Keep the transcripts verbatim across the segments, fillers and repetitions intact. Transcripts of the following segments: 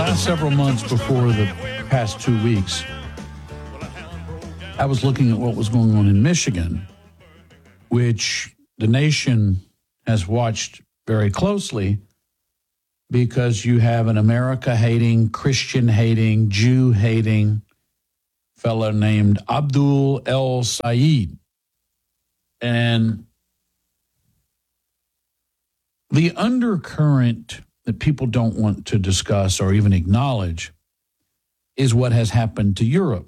last several months before the past two weeks, I was looking at what was going on in Michigan, which the nation has watched very closely because you have an America-hating, Christian-hating, Jew-hating fellow named Abdul El-Sayed. And the undercurrent that people don't want to discuss or even acknowledge is what has happened to Europe.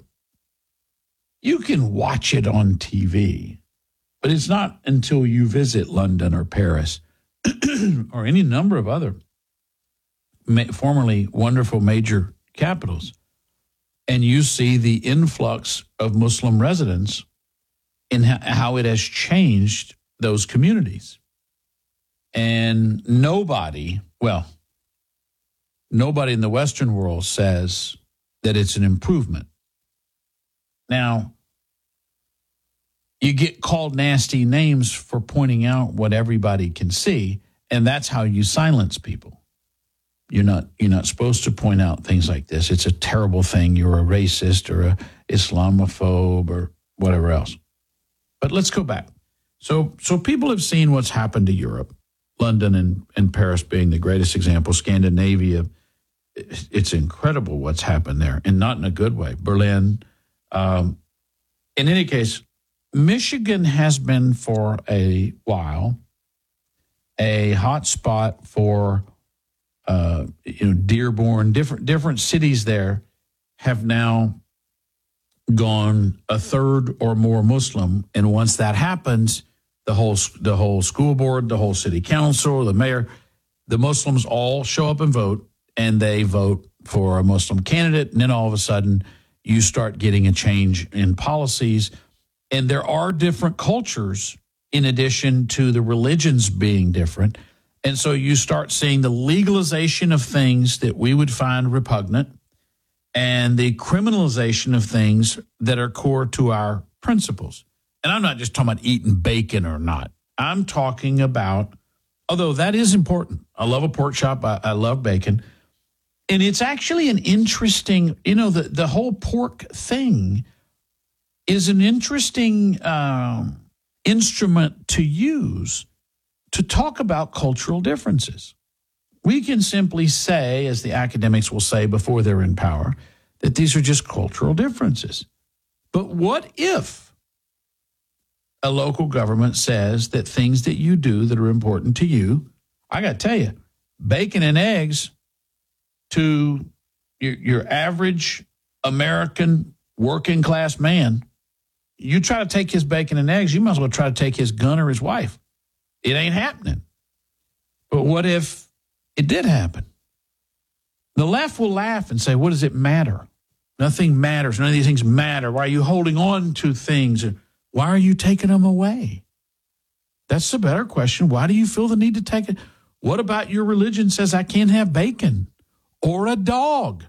You can watch it on T V, but it's not until you visit London or Paris or any number of other ma- formerly wonderful major capitals, and you see the influx of Muslim residents and ha- how it has changed those communities. And nobody, well, nobody in the Western world says that it's an improvement. Now, you get called nasty names for pointing out what everybody can see, and that's how you silence people. You're not you're not supposed to point out things like this. It's a terrible thing. You're a racist or a Islamophobe or whatever else. But let's go back. So so people have seen what's happened to Europe, London and, and Paris being the greatest example, Scandinavia. It's incredible what's happened there, and not in a good way. Berlin. Um, in any case, Michigan has been for a while a hot spot for uh, you know Dearborn. Different different cities there have now gone a third or more Muslim, and once that happens, the whole the whole school board, the whole city council, the mayor, the Muslims all show up and vote, and they vote for a Muslim candidate, and then all of a sudden you start getting a change in policies. And there are different cultures in addition to the religions being different. And so you start seeing the legalization of things that we would find repugnant and the criminalization of things that are core to our principles. And I'm not just talking about eating bacon or not. I'm talking about, although that is important. I love a pork chop. I, I love bacon. And it's actually an interesting, you know, the, the whole pork thing is an interesting um, instrument to use to talk about cultural differences. We can simply say, as the academics will say before they're in power, that these are just cultural differences. But what if a local government says that things that you do that are important to you, I got to tell you, bacon and eggs to your, your average American working class man, you try to take his bacon and eggs, you might as well try to take his gun or his wife. It ain't happening. But what if it did happen? The left will laugh and say, what does it matter? Nothing matters. None of these things matter. Why are you holding on to things? Why are you taking them away? That's the better question. Why do you feel the need to take it? What about your religion says I can't have bacon or a dog?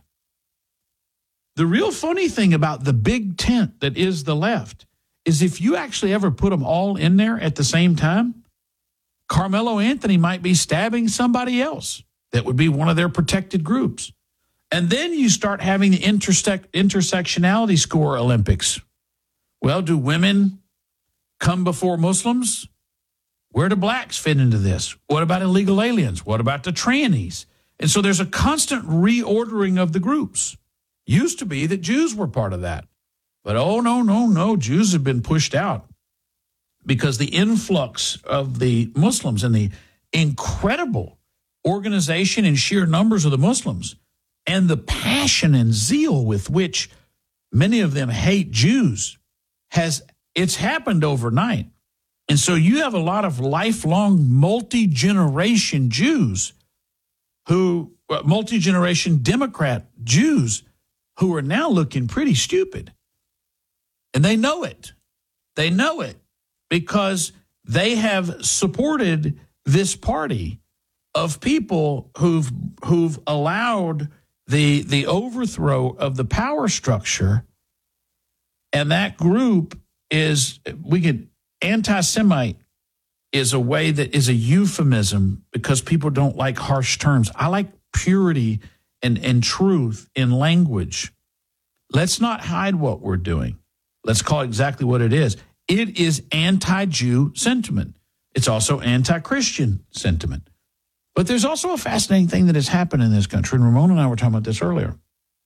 The real funny thing about the big tent that is the left is if you actually ever put them all in there at the same time, Carmelo Anthony might be stabbing somebody else that would be one of their protected groups. And then you start having the intersect, intersectionality score Olympics. Well, do women come before Muslims? Where do blacks fit into this? What about illegal aliens? What about the trannies? And so there's a constant reordering of the groups. Used to be that Jews were part of that. But oh, no, no, no. Jews have been pushed out because the influx of the Muslims and the incredible organization and sheer numbers of the Muslims and the passion and zeal with which many of them hate Jews has, it's happened overnight. And so you have a lot of lifelong multi-generation Jews who, multi-generation Democrat Jews who are now looking pretty stupid. And they know it. They know it because they have supported this party of people who've who've allowed the the overthrow of the power structure. And that group is, we could, anti-Semite is a way that is a euphemism because people don't like harsh terms. I like purity and, and truth in language. Let's not hide what we're doing. Let's call it exactly what it is. It is anti-Jew sentiment. It's also anti-Christian sentiment. But there's also a fascinating thing that has happened in this country, and Ramon and I were talking about this earlier.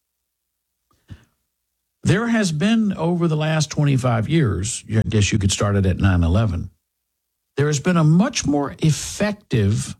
There has been, over the last twenty-five years, I guess you could start it at nine eleven, there has been a much more effective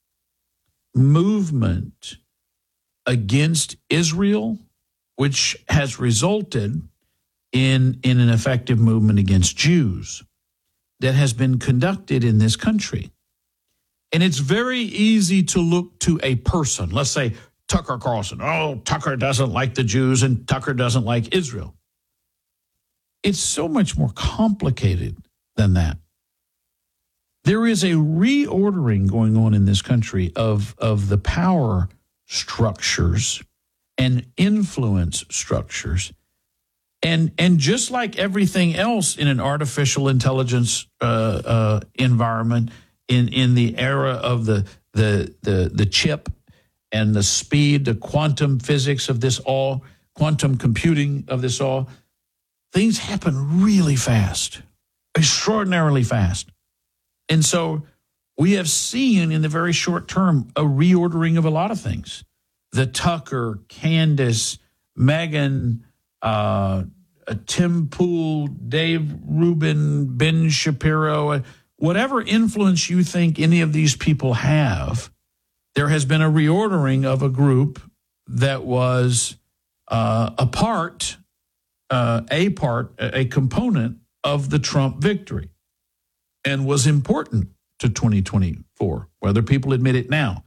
movement against Israel, which has resulted in, in an effective movement against Jews that has been conducted in this country. And it's very easy to look to a person. Let's say Tucker Carlson. Oh, Tucker doesn't like the Jews and Tucker doesn't like Israel. It's so much more complicated than that. There is a reordering going on in this country of, of the power structures and influence structures. And, and just like everything else in an artificial intelligence uh, uh, environment, in, in the era of the, the, the, the chip and the speed, the quantum physics of this all, quantum computing of this all, things happen really fast, extraordinarily fast. And so we have seen in the very short term a reordering of a lot of things. The Tucker, Candace, Megyn, uh, Tim Pool, Dave Rubin, Ben Shapiro, whatever influence you think any of these people have, there has been a reordering of a group that was uh, a part, uh, a part, a component of the Trump victory and was important to twenty twenty-four, whether people admit it now.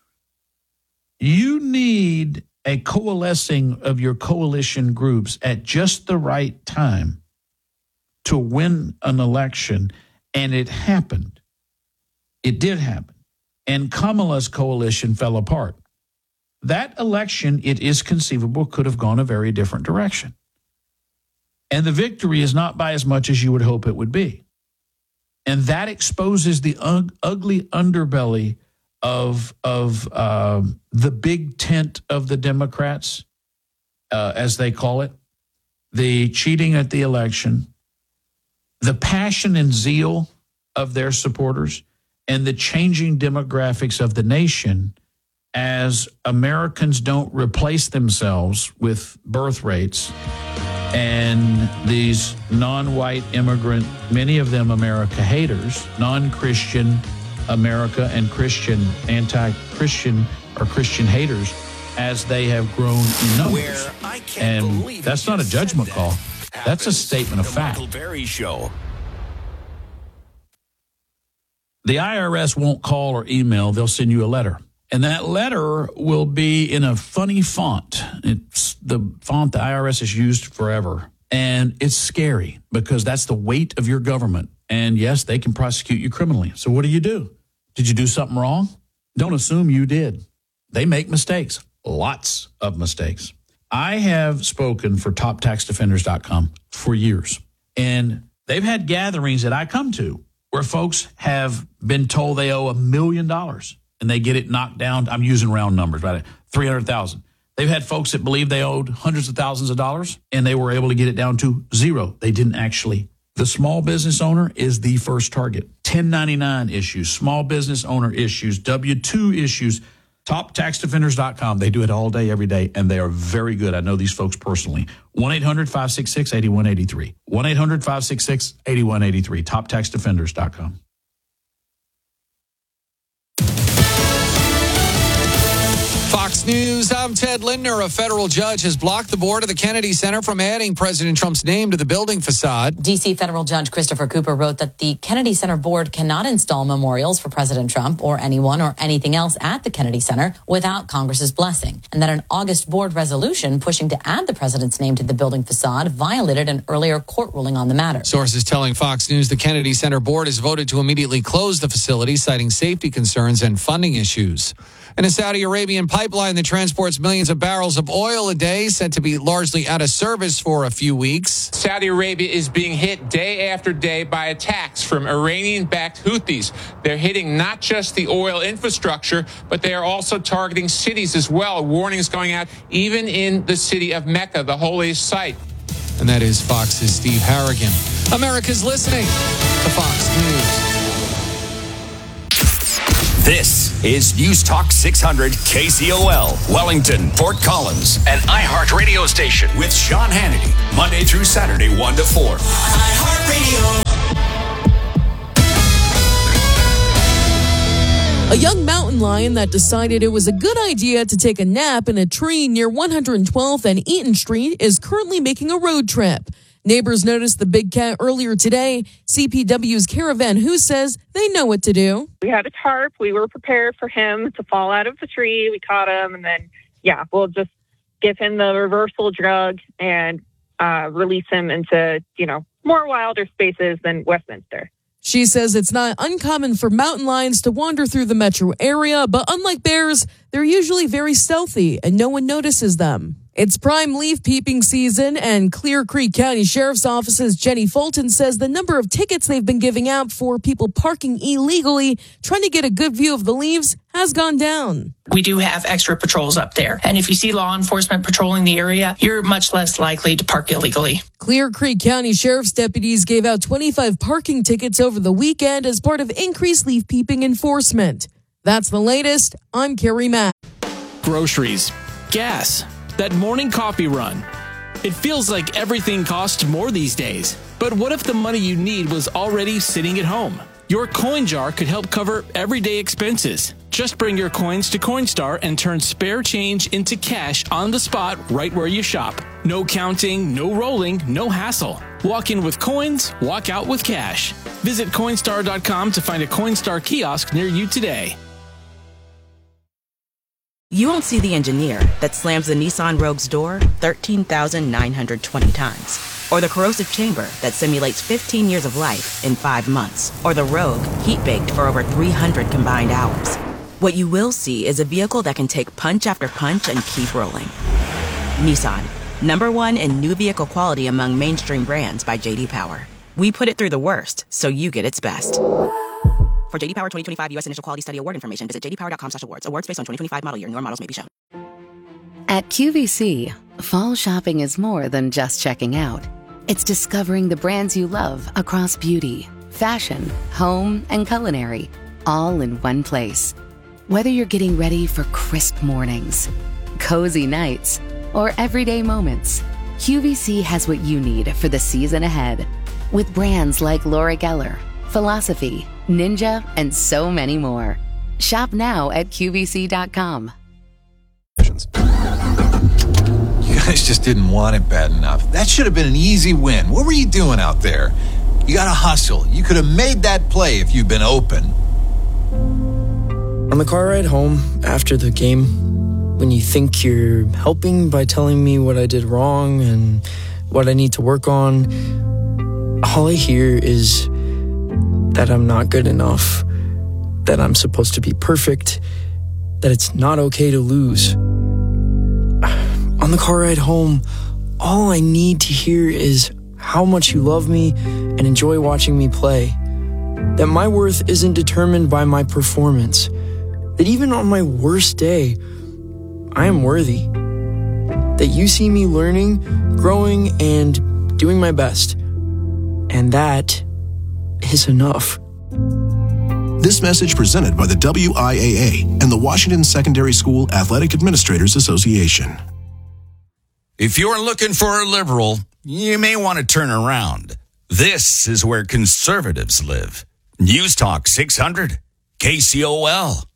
You need a coalescing of your coalition groups at just the right time to win an election, and it happened. It did happen. And Kamala's coalition fell apart. That election, it is conceivable, could have gone a very different direction. And the victory is not by as much as you would hope it would be. And that exposes the ug- ugly underbelly of, of uh, the big tent of the Democrats, uh, as they call it, the cheating at the election, the passion and zeal of their supporters, and the changing demographics of the nation as Americans don't replace themselves with birth rates and these non-white immigrant, many of them America haters, non-Christian America and Christian, anti-Christian or Christian haters as they have grown in numbers. And that's not a judgment call. That's a statement of fact. The Michael Berry Show. The I R S won't call or email. They'll send you a letter. And that letter will be in a funny font. It's the font the I R S has used forever. And it's scary because that's the weight of your government. And yes, they can prosecute you criminally. So what do you do? Did you do something wrong? Don't assume you did. They make mistakes, lots of mistakes. I have spoken for top tax defenders dot com for years. And they've had gatherings that I come to where folks have been told they owe a million dollars and they get it knocked down. I'm using round numbers, right? three hundred thousand. They've had folks that believe they owed hundreds of thousands of dollars and they were able to get it down to zero. They didn't actually. The small business owner is the first target. ten ninety-nine issues, small business owner issues, W two issues, top tax defenders dot com. They do it all day, every day, and they are very good. I know these folks personally. one eight hundred five six six eight one eight three. one eight hundred five six six eight one eight three. top tax defenders dot com. Fox News, I'm Ted Lindner. A federal judge has blocked the board of the Kennedy Center from adding President Trump's name to the building facade. D C federal judge Christopher Cooper wrote that the Kennedy Center board cannot install memorials for President Trump or anyone or anything else at the Kennedy Center without Congress's blessing, and that an August board resolution pushing to add the president's name to the building facade violated an earlier court ruling on the matter. Sources telling Fox News the Kennedy Center board has voted to immediately close the facility, citing safety concerns and funding issues. And a Saudi Arabian pipeline that transports millions of barrels of oil a day said to be largely out of service for a few weeks. Saudi Arabia is being hit day after day by attacks from Iranian-backed Houthis. They're hitting not just the oil infrastructure, but they are also targeting cities as well. Warnings going out even in the city of Mecca, the holiest site. And that is Fox's Steve Harrigan. America's listening to Fox News. This is News Talk six hundred K C O L, Wellington, Fort Collins, an iHeart radio station with Sean Hannity, Monday through Saturday, one to four. iHeartRadio. A young mountain lion that decided it was a good idea to take a nap in a tree near one hundred twelfth and Eaton Street is currently making a road trip. Neighbors noticed the big cat earlier today. C P W's Caravan Who says they know what to do. We had a tarp. We were prepared for him to fall out of the tree. We caught him, and then, yeah, we'll just give him the reversal drug and uh, release him into, you know, more wilder spaces than Westminster. She says it's not uncommon for mountain lions to wander through the metro area, but unlike bears, they're usually very stealthy and no one notices them. It's prime leaf peeping season, and Clear Creek County Sheriff's Office's Jenny Fulton says the number of tickets they've been giving out for people parking illegally, trying to get a good view of the leaves, has gone down. We do have extra patrols up there, and if you see law enforcement patrolling the area, you're much less likely to park illegally. Clear Creek County Sheriff's deputies gave out twenty-five parking tickets over the weekend as part of increased leaf peeping enforcement. That's the latest. I'm Carrie Mack. Groceries, gas, that morning coffee run. It feels like everything costs more these days. But what if the money you need was already sitting at home? Your coin jar could help cover everyday expenses. Just bring your coins to Coinstar and turn spare change into cash on the spot right where you shop. No counting, no rolling, no hassle. Walk in with coins, walk out with cash. Visit Coinstar dot com to find a Coinstar kiosk near you today. You won't see the engineer that slams the Nissan Rogue's door thirteen thousand nine hundred twenty times. Or the corrosive chamber that simulates fifteen years of life in five months. Or the Rogue heat-baked for over three hundred combined hours. What you will see is a vehicle that can take punch after punch and keep rolling. Nissan, number one in new vehicle quality among mainstream brands by J D Power. We put it through the worst, so you get its best. For J D Power twenty twenty-five U S Initial Quality Study Award information, visit j d power dot com slash awards. Awards based on twenty twenty-five model year. Newer models may be shown. At Q V C, fall shopping is more than just checking out. It's discovering the brands you love across beauty, fashion, home, and culinary, all in one place. Whether you're getting ready for crisp mornings, cozy nights, or everyday moments, Q V C has what you need for the season ahead. With brands like Laura Geller, Philosophy, Ninja, and so many more. Shop now at Q V C dot com. You guys just didn't want it bad enough. That should have been an easy win. What were you doing out there? You got to hustle. You could have made that play if you'd been open. On the car ride home after the game, when you think you're helping by telling me what I did wrong and what I need to work on, all I hear is that I'm not good enough, that I'm supposed to be perfect, that it's not okay to lose. On the car ride home, all I need to hear is how much you love me and enjoy watching me play, that my worth isn't determined by my performance, that even on my worst day, I am worthy, that you see me learning, growing, and doing my best, and that is enough. This message presented by the W I A A and the Washington Secondary School Athletic Administrators Association. If you're looking for a liberal, you may want to turn around. This is where conservatives live. News Talk six hundred, K C O L.